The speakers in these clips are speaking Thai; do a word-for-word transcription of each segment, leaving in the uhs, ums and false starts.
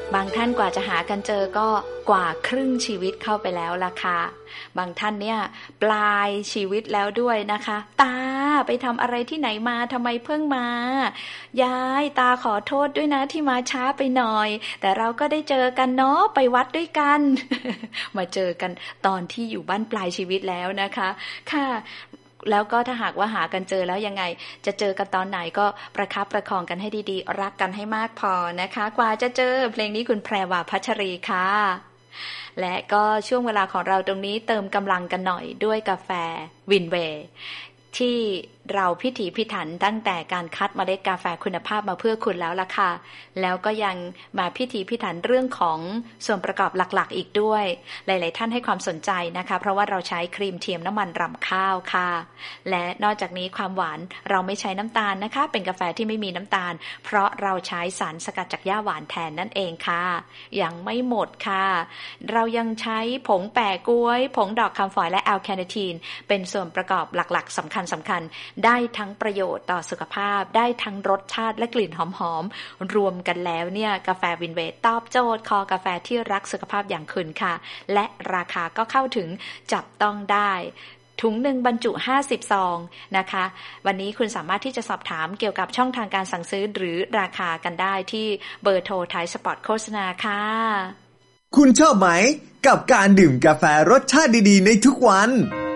บางท่านกว่าจะหากันเจอก็กว่าครึ่งชีวิตเข้าไปแล้วล่ะค่ะบางท่านเนี่ยปลายชีวิตแล้วด้วยนะคะตาไปทำอะไรที่ไหนมาทำไมเพิ่งมายายตาขอโทษด้วยนะที่มาช้าไปหน่อยแต่เราก็ได้เจอกันเนาะไปวัดด้วยกัน มาเจอกันตอนที่อยู่บ้านปลายชีวิตแล้วนะคะค่ะแล้วก็ถ้าหากว่าหากันเจอแล้วยังไงจะเจอกันตอนไหนก็ประคับประคองกันให้ดีๆรักกันให้มากพอนะคะกว่าจะเจอเพลงนี้คุณแพรวาพัชรีค่ะและก็ช่วงเวลาของเราตรงนี้เติมกำลังกันหน่อยด้วยกาแฟวินเวย์ที่เราพิถีพิถันตั้งแต่การคัดเมล็ดกาแฟคุณภาพมาเพื่อคุณแล้วล่ะค่ะแล้วก็ยังมาพิถีพิถันเรื่องของส่วนประกอบหลักๆอีกด้วยหลายๆท่านให้ความสนใจนะคะเพราะว่าเราใช้ครีมเทียมน้ำมันรำข้าวค่ะและนอกจากนี้ความหวานเราไม่ใช้น้ำตาลนะคะเป็นกาแฟที่ไม่มีน้ำตาลเพราะเราใช้สารสกัดจากหญ้าหวานแทนนั่นเองค่ะยังไม่หมดค่ะเรายังใช้ผงแปะก๊วยผงดอกคำฝอยและแอลแคเนทีนเป็นส่วนประกอบหลักๆสำคัญสำคัญได้ทั้งประโยชน์ต่อสุขภาพได้ทั้งรสชาติและกลิ่นหอมๆรวมกันแล้วเนี่ยกาแฟวินเวย์ตอบโจทย์คอกาแฟที่รักสุขภาพอย่างคุณค่ะและราคาก็เข้าถึงจับต้องได้ถุงหนึ่งบรรจุห้าสิบซองนะคะวันนี้คุณสามารถที่จะสอบถามเกี่ยวกับช่องทางการสั่งซื้อหรือราคากันได้ที่เบอร์โทรท้ายสปอตโฆษณาค่ะคุณชอบไหมกับการดื่มกาแฟรสชาติดีๆในทุกวัน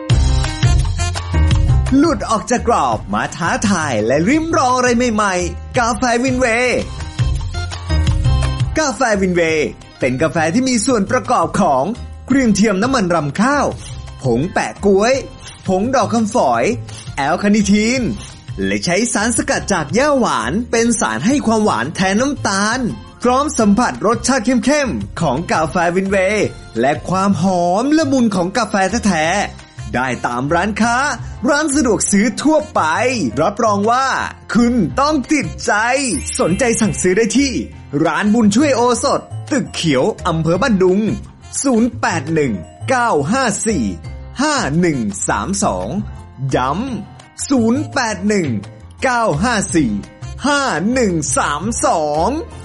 หลุดออกจากกรอบมาท้าทายและริมรองอะไรใหม่ๆกาแฟวินเวย์กาแฟวินเวย์เป็นกาแฟที่มีส่วนประกอบของครีมเทียมน้ำมันรำข้าวผงแปะก๊วยผงดอกคำฝอยแอลคาเนทีนและใช้สารสกัดจากหญ้าหวานเป็นสารให้ความหวานแทนน้ำตาลพร้อมสัมผัสรสชาติเข้มๆของกาแฟวินเวย์และความหอมละมุนของกาแฟแท้ๆได้ตามร้านค้าร้านสะดวกซื้อทั่วไปรับรองว่าคุณต้องติดใจสนใจสั่งซื้อได้ที่ร้านบุญช่วยโอสถตึกเขียวอำเภอบ้านดุงศูนย์ แปด หนึ่ง เก้า ห้า สี่ ห้า หนึ่ง สาม สองย้ำศูนย์ แปด หนึ่ง เก้า ห้า สี่ ห้า หนึ่ง สาม สอง